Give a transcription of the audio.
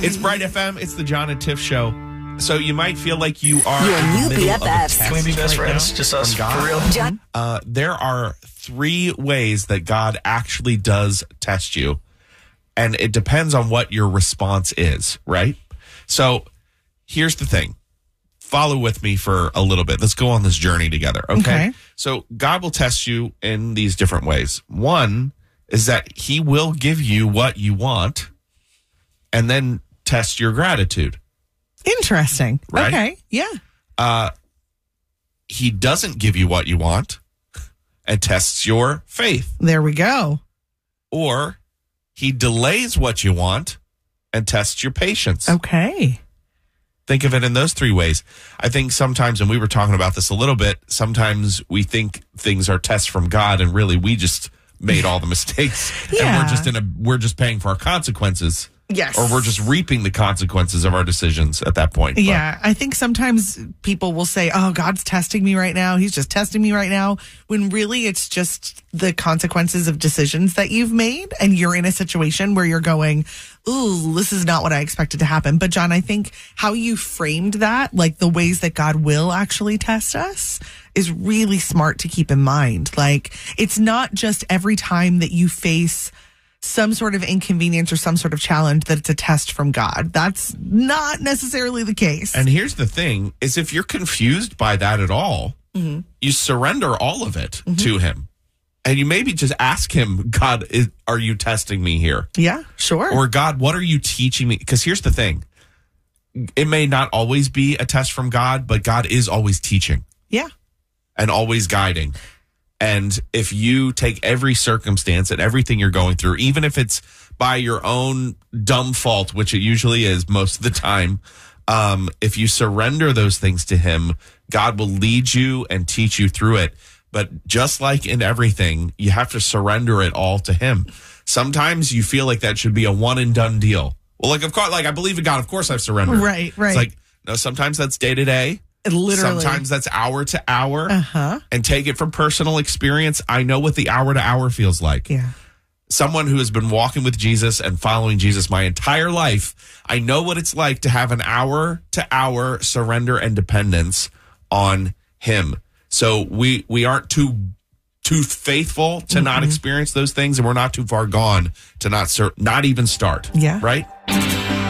It's Bright FM. It's the John and Tiff Show. So you might feel like you are your new BFFs. Can we be best friends? Just us, for real? John? There are 3 ways that God actually does test you. And it depends on what your response is, right? So here's the thing. Follow with me for a little bit. Let's go on this journey together, okay? So God will test you in these different ways. One is that he will give you what you want and then test your gratitude. Interesting. Right? Okay. Yeah. He doesn't give you what you want and tests your faith. There we go. Or he delays what you want and tests your patience. Okay. Think of it in those 3 ways. I think sometimes, and we were talking about this a little bit, sometimes we think things are tests from God, and really we just made all the mistakes. Yeah. And we're just paying for our consequences. Yes. Or we're just reaping the consequences of our decisions at that point. Yeah. I think sometimes people will say, oh, God's testing me right now. He's just testing me right now. When really it's just the consequences of decisions that you've made. And you're in a situation where you're going, ooh, this is not what I expected to happen. But John, I think how you framed that, like the ways that God will actually test us, is really smart to keep in mind. Like, it's not just every time that you face some sort of inconvenience or some sort of challenge that it's a test from God. That's not necessarily the case. And here's the thing, is if you're confused by that at all, you surrender all of it to him. And you maybe just ask him, God, are you testing me here? Yeah, sure. Or God, what are you teaching me? Because here's the thing. It may not always be a test from God, but God is always teaching. Yeah. And always guiding. And if you take every circumstance and everything you're going through, even if it's by your own dumb fault, which it usually is most of the time, if you surrender those things to him, God will lead you and teach you through it. But just like in everything, you have to surrender it all to him. Sometimes you feel like that should be a one and done deal. Well, like, of course, like I believe in God. Of course I've surrendered. Right. It's like, no, sometimes that's day to day. Literally. Sometimes that's hour to hour. And take it from personal experience. I know what the hour to hour feels like. Yeah. Someone who has been walking with Jesus and following Jesus my entire life, I know what it's like to have an hour to hour surrender and dependence on him. So we aren't too faithful to not experience those things, and we're not too far gone to not even start. Yeah. Right?